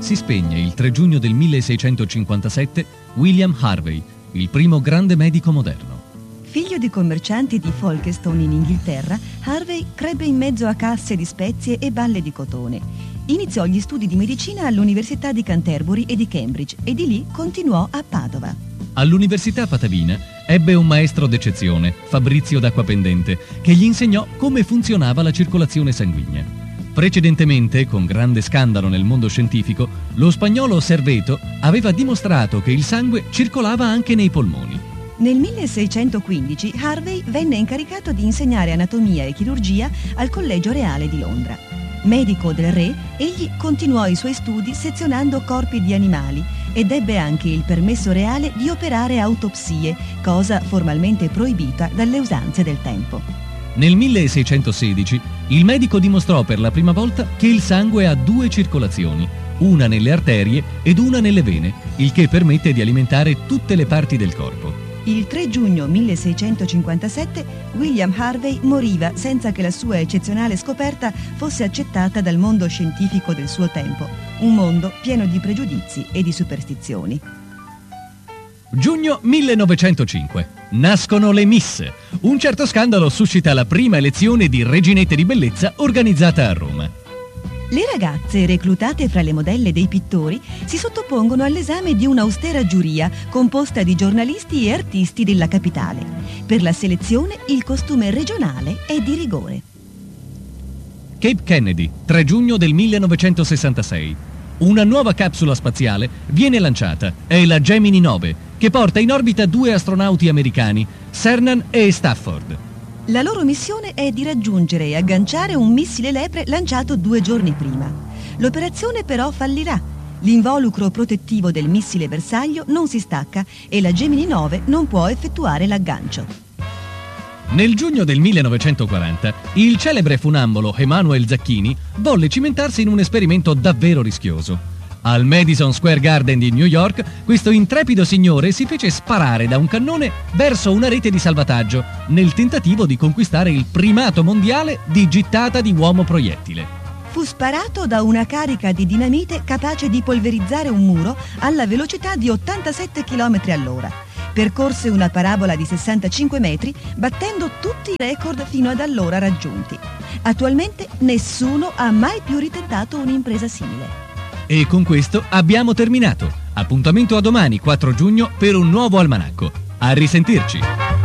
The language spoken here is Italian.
si spegne il 3 giugno del 1657 William Harvey, il primo grande medico moderno. Figlio di commercianti di Folkestone in Inghilterra, Harvey crebbe in mezzo a casse di spezie e balle di cotone. Iniziò gli studi di medicina all'Università di Canterbury e di Cambridge e di lì continuò a Padova. All'Università Patavina ebbe un maestro d'eccezione, Fabrizio d'Acquapendente, che gli insegnò come funzionava la circolazione sanguigna. Precedentemente, con grande scandalo nel mondo scientifico, lo spagnolo Serveto aveva dimostrato che il sangue circolava anche nei polmoni. Nel 1615 Harvey venne incaricato di insegnare anatomia e chirurgia al Collegio Reale di Londra. Medico del re, egli continuò i suoi studi sezionando corpi di animali ed ebbe anche il permesso reale di operare autopsie, cosa formalmente proibita dalle usanze del tempo. Nel 1616 il medico dimostrò per la prima volta che il sangue ha due circolazioni, una nelle arterie ed una nelle vene, il che permette di alimentare tutte le parti del corpo. Il 3 giugno 1657 William Harvey moriva senza che la sua eccezionale scoperta fosse accettata dal mondo scientifico del suo tempo, un mondo pieno di pregiudizi e di superstizioni. Giugno 1905. Nascono le Miss. Un certo scandalo suscita la prima elezione di reginette di bellezza organizzata a Roma. Le ragazze, reclutate fra le modelle dei pittori, si sottopongono all'esame di un'austera giuria composta di giornalisti e artisti della capitale. Per la selezione il costume regionale è di rigore. Cape Kennedy, 3 giugno del 1966. Una nuova capsula spaziale viene lanciata, è la Gemini 9, che porta in orbita due astronauti americani, Cernan e Stafford. La loro missione è di raggiungere e agganciare un missile lepre lanciato 2 giorni prima. L'operazione però fallirà. L'involucro protettivo del missile bersaglio non si stacca e la Gemini 9 non può effettuare l'aggancio. Nel giugno del 1940, il celebre funambolo Emanuel Zacchini volle cimentarsi in un esperimento davvero rischioso. Al Madison Square Garden di New York, questo intrepido signore si fece sparare da un cannone verso una rete di salvataggio, nel tentativo di conquistare il primato mondiale di gittata di uomo proiettile. Fu sparato da una carica di dinamite capace di polverizzare un muro alla velocità di 87 km all'ora. Percorse una parabola di 65 metri, battendo tutti i record fino ad allora raggiunti. Attualmente nessuno ha mai più ritentato un'impresa simile. E con questo abbiamo terminato. Appuntamento a domani, 4 giugno, per un nuovo almanacco. A risentirci!